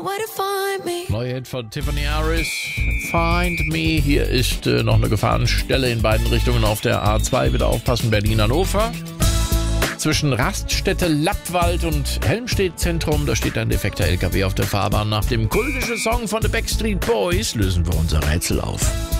Neue Hit von Tiffany Harris, Find Me. Hier ist noch eine Gefahrenstelle in beiden Richtungen auf der A2. Bitte aufpassen, Berlin-Hannover. Zwischen Raststätte Lappwald und Helmstedt-Zentrum, da steht ein defekter LKW auf der Fahrbahn. Nach dem kultischen Song von The Backstreet Boys lösen wir unser Rätsel auf.